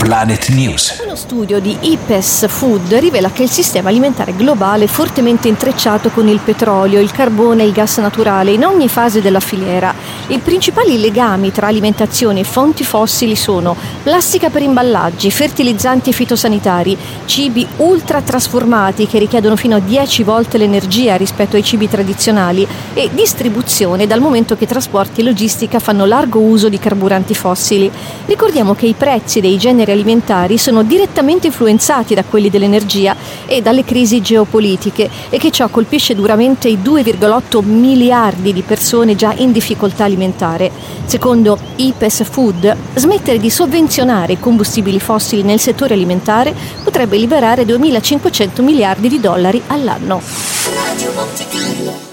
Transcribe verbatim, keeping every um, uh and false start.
Planet News. Uno studio di I P E S Food rivela che il sistema alimentare globale è fortemente intrecciato con il petrolio, il carbone e il gas naturale in ogni fase della filiera. I principali legami tra alimentazione e fonti fossili sono plastica per imballaggi, fertilizzanti e fitosanitari, cibi ultra trasformati che richiedono fino a dieci volte l'energia rispetto ai cibi tradizionali e distribuzione, dal momento che trasporti e logistica fanno largo uso di carburanti fossili. Ricordiamo che i prezzi dei generi alimentari sono direttamente influenzati da quelli dell'energia e dalle crisi geopolitiche e che ciò colpisce duramente i due virgola otto miliardi di persone già in difficoltà alimentare. Secondo I P E S Food, smettere di sovvenzionare i combustibili fossili nel settore alimentare potrebbe liberare duemilacinquecento miliardi di dollari all'anno. Radio Monte Carlo.